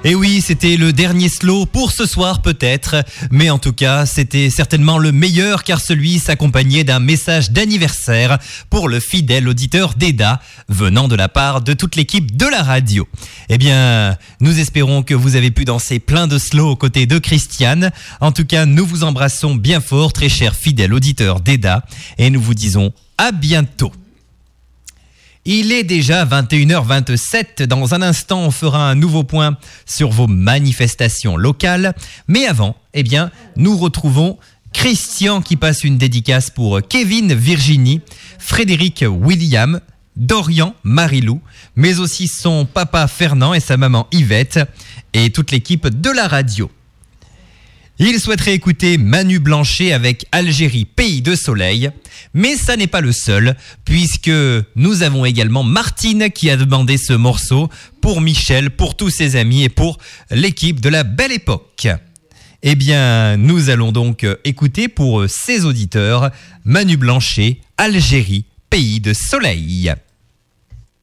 Et oui, c'était le dernier slow pour ce soir peut-être, mais en tout cas, c'était certainement le meilleur car celui s'accompagnait d'un message d'anniversaire pour le fidèle auditeur d'Eda, venant de la part de toute l'équipe de la radio. Eh bien, nous espérons que vous avez pu danser plein de slow aux côtés de Christiane. En tout cas, nous vous embrassons bien fort, très cher fidèle auditeur d'Eda, et nous vous disons à bientôt. Il est déjà 21h27. Dans un instant, on fera un nouveau point sur vos manifestations locales. Mais avant, eh bien, nous retrouvons Christian qui passe une dédicace pour Kevin, Virginie, Frédéric, William, Dorian, Marilou, mais aussi son papa Fernand et sa maman Yvette et toute l'équipe de la radio. Il souhaiterait écouter Manu Blanchet avec Algérie, pays de soleil. Mais ça n'est pas le seul, puisque nous avons également Martine qui a demandé ce morceau pour Michel, pour tous ses amis et pour l'équipe de la Belle Époque. Eh bien, nous allons donc écouter pour ses auditeurs Manu Blanchet, Algérie, pays de soleil.